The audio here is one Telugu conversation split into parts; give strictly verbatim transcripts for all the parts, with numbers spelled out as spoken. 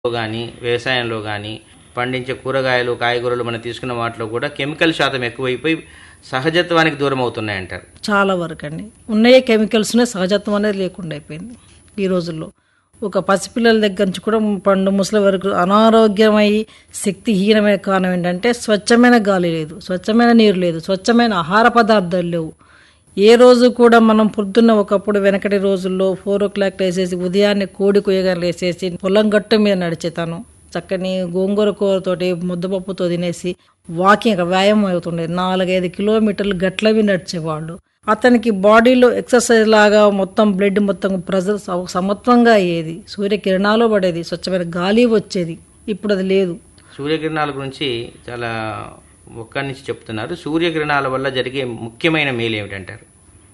గానీ, వ్యవసాయంలో గానీ, పండించే కూరగాయలు, కాయగూరలు మనం తీసుకున్న వాటిలో కూడా కెమికల్ శాతం ఎక్కువైపోయి సహజత్వానికి దూరం అవుతున్నాయంటారు. చాలా వరకండి. ఉన్నయే కెమికల్స్‌నే సహజత్వం అనేది లేకుండా అయిపోయింది ఈ రోజుల్లో. ఒక పసిపిల్లల దగ్గర నుంచి కూడా పండు ముసలి వరకు అనారోగ్యమై శక్తిహీనమైన కారణం ఏంటంటే స్వచ్ఛమైన గాలి లేదు, స్వచ్ఛమైన నీరు లేదు, స్వచ్ఛమైన ఆహార పదార్థాలు లేవు. ఏ రోజు కూడా మనం పొద్దున్న ఒకప్పుడు వెనకటి రోజుల్లో ఫోర్ ఓ క్లాక్ లేసేసి ఉదయాన్నే కోడి కొయ్యగా లేసేసి పొలం గట్టు మీద నడిచేతాను చక్కని గోంగూర కూరతోటి ముద్దపప్పుతో తినేసి వాకింగ్ వ్యాయామం అవుతుండేది. నాలుగైదు కిలోమీటర్లు గట్లవి నడిచేవాళ్ళు. అతనికి బాడీలో ఎక్సర్సైజ్ లాగా మొత్తం బ్లడ్ మొత్తం ప్రెజర్ సమత్వంగా అయ్యేది. సూర్యకిరణాలు పడేది, స్వచ్ఛమైన గాలి వచ్చేది. ఇప్పుడు అది లేదు. సూర్యకిరణాల గురించి చాలా ఒక్కడి నుంచి చెప్తున్నారు. సూర్యకిరణాల వల్ల జరిగే ముఖ్యమైన మేలు ఏమిటంటారు?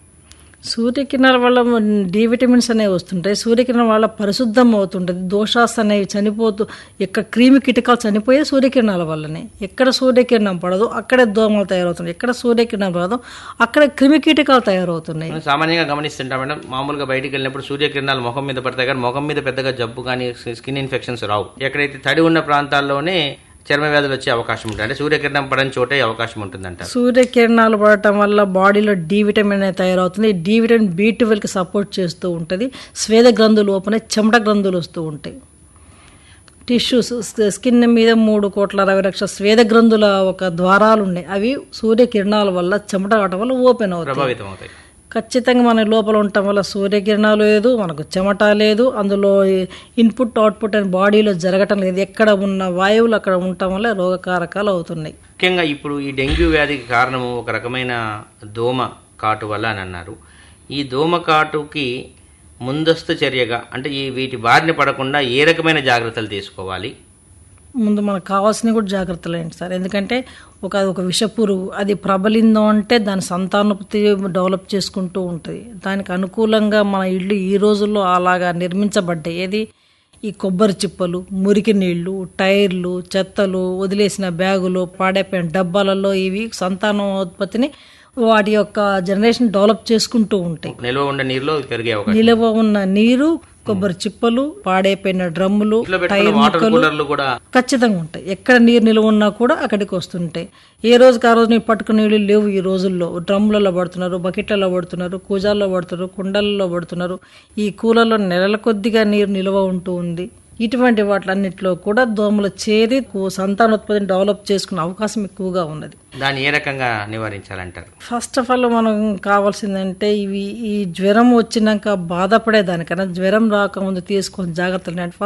సూర్యకిరణాల వల్ల డి విటమిన్స్ అనేవి వస్తుంటాయి. సూర్యకిరణాల వల్ల పరిశుద్ధం అవుతుంటుంది. దోషాస్ అనేవి చనిపోతూ ఎక్కడ క్రిమి కీటకాలు చనిపోయే సూర్యకిరణాల వల్లనే. ఎక్కడ సూర్యకిరణం పడదో అక్కడే దోమలు తయారవుతున్నాయి. ఎక్కడ సూర్యకిరణం పడదో అక్కడ క్రిమి కీటకాలు తయారవుతున్నాయి. సామాన్యంగా గమనిస్తుంటాం మేడం, మామూలుగా బయటికి వెళ్ళినప్పుడు సూర్యకిరణాలు ముఖం మీద పడతాయి కానీ ముఖం మీద పెద్దగా జబ్బు కానీ స్కిన్ ఇన్ఫెక్షన్స్ రావు. ఎక్కడైతే తడి ఉన్న ప్రాంతాల్లోనే చర్మ వ్యాధులు వచ్చే అవకాశం ఉంటుంది. అంటే సూర్యకిరణం పడని చోటే అవకాశం ఉంటుందంట. సూర్యకిరణాలు పడటం వల్ల బాడీలో డి విటమిన్ అనేది తయారవుతుంది. డి విటమిన్ బి ట్వెల్వ్కి సపోర్ట్ చేస్తూ ఉంటుంది. స్వేద గ్రంథులు ఓపెన్ అయ్యి చెమట గ్రంథులు వస్తూ ఉంటాయి. టిష్యూస్ స్కిన్ మీద మూడు కోట్ల అరవై లక్షల స్వేద గ్రంథుల ఒక ద్వారాలు ఉన్నాయి. అవి సూర్యకిరణాల వల్ల చెమట కావటం వల్ల ఓపెన్ అవుతాయి, ప్రభావితం అవుతాయి. ఖచ్చితంగా మన లోపల ఉండటం వల్ల సూర్యకిరణాలు లేదు, మనకు చెమట లేదు, అందులో ఇన్పుట్ అవుట్పుట్ అని బాడీలో జరగటం లేదు. ఎక్కడ ఉన్న వాయువులు అక్కడ ఉండటం వల్ల రోగకారకాలు అవుతున్నాయి. ముఖ్యంగా ఇప్పుడు ఈ డెంగ్యూ వ్యాధికి కారణము ఒక రకమైన దోమ కాటు వల్ల అని అన్నారు. ఈ దోమ కాటుకి ముందస్తు చర్యగా అంటే ఈ వీటి బారిన పడకుండా ఏ రకమైన జాగ్రత్తలు తీసుకోవాలి? ముందు మనకు కావాల్సినవి కూడా జాగ్రత్తలు ఏంటి సార్. ఎందుకంటే ఒక ఒక విషపురుగు అది ప్రబలిందో అంటే దాని సంతానోత్పత్తి డెవలప్ చేసుకుంటూ ఉంటుంది. దానికి అనుకూలంగా మన ఇళ్ళు ఈ రోజుల్లో అలాగా నిర్మించబడ్డాయి. ఏది ఈ కొబ్బరి చిప్పలు, మురికి నీళ్లు, టైర్లు, చెత్తలు, వదిలేసిన బ్యాగులు, పాడైపోయిన డబ్బాలలో ఇవి సంతానోత్పత్తిని వాటి యొక్క జనరేషన్ డెవలప్ చేసుకుంటూ ఉంటాయి. నిల్వ ఉన్న నీరులో పెరిగే అవకాశం. నిల్వ ఉన్న నీరు, కొబ్బరి చిప్పలు, పాడైపోయిన డ్రమ్ములు, టైర్ ముక్కలు ఖచ్చితంగా ఉంటాయి. ఎక్కడ నీరు నిల్వ ఉన్నా కూడా అక్కడికి వస్తుంటాయి. ఏ రోజుకి ఆ రోజు నీరు పట్టుకునే నీళ్ళు లేవు ఈ రోజుల్లో. డ్రమ్ములలో పడుతున్నారు, బకెట్లలో పడుతున్నారు, కూజాల్లో పడుతున్నారు, కుండలలో పడుతున్నారు. ఈ కూలలో నెలల కొద్దిగా నీరు నిల్వ ఉంటూ ఉంది. ఇటువంటి వాటిలన్నింటిలో కూడా దోమలు చేరి సంతానోత్పత్తిని డెవలప్ చేసుకునే అవకాశం ఎక్కువగా ఉన్నది. దాన్ని ఏ రకంగా నివారించాలంటారు? ఫస్ట్ ఆఫ్ ఆల్ మనం కావాల్సిందంటే ఇవి ఈ జ్వరం వచ్చినాక బాధపడేదానికన్నా జ్వరం రాకముందు తీసుకొని జాగ్రత్తలు